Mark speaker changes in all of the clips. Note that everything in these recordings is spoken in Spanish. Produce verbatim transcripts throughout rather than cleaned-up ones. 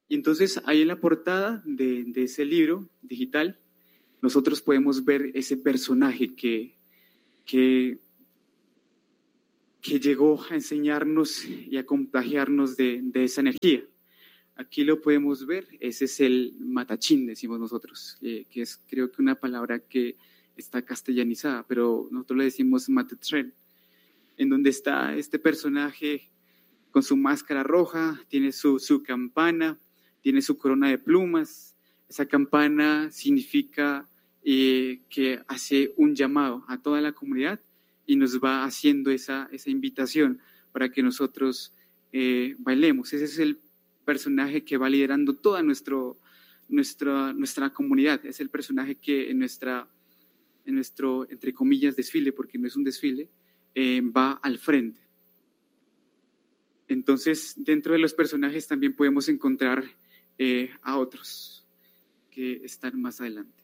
Speaker 1: Y entonces ahí en la portada de, de ese libro digital, nosotros podemos ver ese personaje que, que, que llegó a enseñarnos y a contagiarnos de, de esa energía. Aquí lo podemos ver, ese es el matachín, decimos nosotros, eh, que es creo que una palabra que está castellanizada, pero nosotros le decimos matatren, en donde está este personaje con su máscara roja, tiene su, su campana, tiene su corona de plumas. Esa campana significa eh, que hace un llamado a toda la comunidad y nos va haciendo esa, esa invitación para que nosotros eh, bailemos. Ese es el personaje que va liderando toda nuestro, nuestra, nuestra comunidad. Es el personaje que en, nuestra, en nuestro, entre comillas, desfile, porque no es un desfile, eh, va al frente. Entonces, dentro de los personajes también podemos encontrar eh, a otros que están más adelante.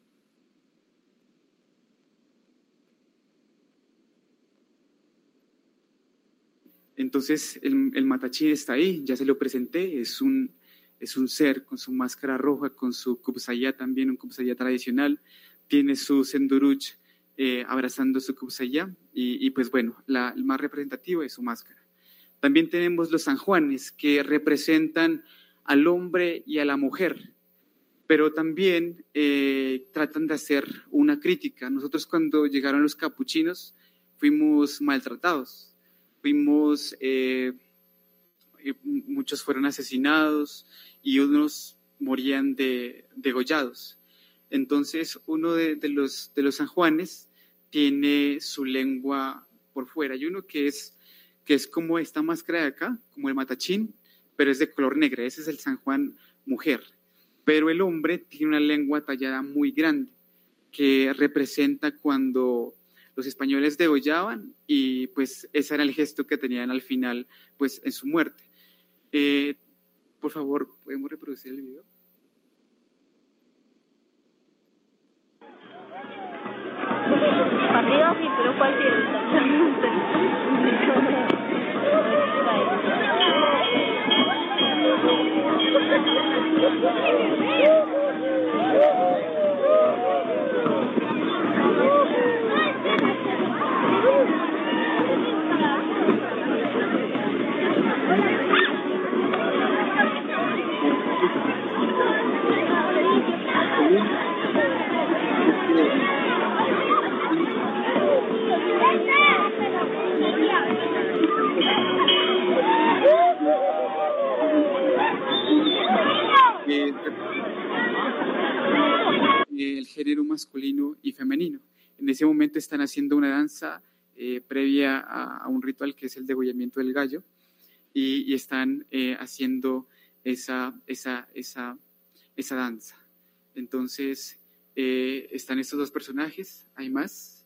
Speaker 1: Entonces, el, el matachín está ahí, ya se lo presenté, es un, es un ser con su máscara roja, con su kubsayá también, un kubsayá tradicional, tiene su senduruch eh, abrazando su kubsayá y, y pues bueno, la, el más representativo es su máscara. También tenemos los sanjuanes que representan al hombre y a la mujer, pero también eh, tratan de hacer una crítica. Nosotros cuando llegaron los capuchinos fuimos maltratados, fuimos, eh, muchos fueron asesinados y unos morían de, degollados. Entonces uno de, de, los, de los sanjuanes tiene su lengua por fuera y uno que es, que es como esta máscara de acá, como el matachín, pero es de color negra, ese es el San Juan mujer. Pero el hombre tiene una lengua tallada muy grande, que representa cuando los españoles degollaban y pues ese era el gesto que tenían al final, pues en su muerte. Eh, por favor, ¿podemos reproducir el video?
Speaker 2: Arriba sí, pero cualquier
Speaker 1: el género masculino y femenino. En ese momento están haciendo una danza eh, previa a, a un ritual que es el degollamiento del gallo y, y están eh, haciendo esa, esa, esa, esa danza. Entonces, eh, están estos dos personajes, hay más.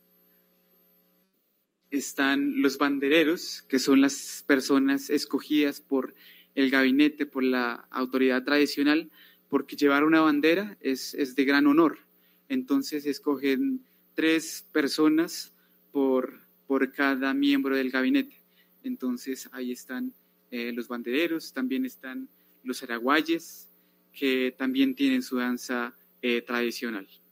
Speaker 1: Están los bandereros, que son las personas escogidas por el gabinete, por la autoridad tradicional, porque llevar una bandera es, es de gran honor. Entonces escogen tres personas por, por cada miembro del gabinete. Entonces ahí están eh, los bandereros, también están los araguayes, que también tienen su danza eh, tradicional.